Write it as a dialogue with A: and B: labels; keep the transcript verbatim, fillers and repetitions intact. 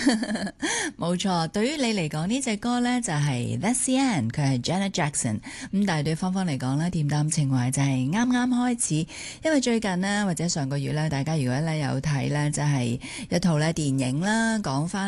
A: 冇錯，對於你嚟講呢隻歌呢，就係 That's the End， 佢係 Janet Jackson。咁但係對芳芳嚟講呢，恬淡情懷就係啱啱開始。因為最近呢，或者上個月呢，大家如果咧有睇呢，就係一套咧電影啦，講翻